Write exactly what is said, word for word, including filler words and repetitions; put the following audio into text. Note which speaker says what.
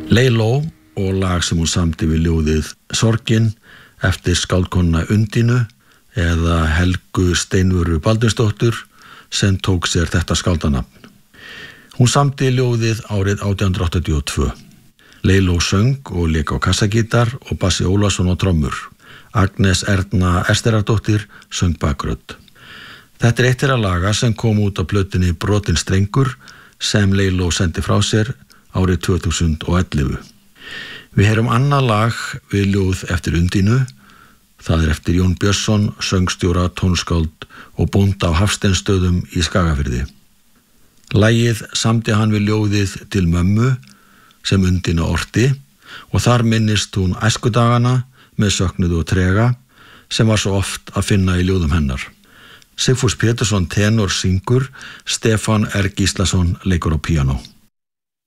Speaker 1: Leyló og lag sem hún samdi við ljóðið Sorgin eftir skáldkonuna Undínu eða Helgu Steinvöru Baldursdóttur sem tók sér þetta skáldanafn. Hún samdi ljóðið árið átján hundrað áttatíu og tvö. Leyló söng og lék á kassagítar og Bassi Ólafsson á trommur. Agnes Erna Esterardóttir söng bakrödd. Þetta er eitt þeirra laga sem kom út á plötunni Brotinn strengur sem Leyló sendi frá sér árið tvö þúsund og ellefu. Við heyrum annað lag við ljóð eftir Undínu. Það er eftir Jón Björnsson, söngstjóra, tónskáld og bónda á Hafsteinsstöðum í Skagafirði. Lagið samdi hann við ljóðið Til mömmu sem Undína orti og þar minnist hún æskudagana með söknuðu og trega sem var svo oft að finna í ljóðum hennar. Sigfús Pétursson tenor syngur, Stefán R. Gíslason leikur á píanó.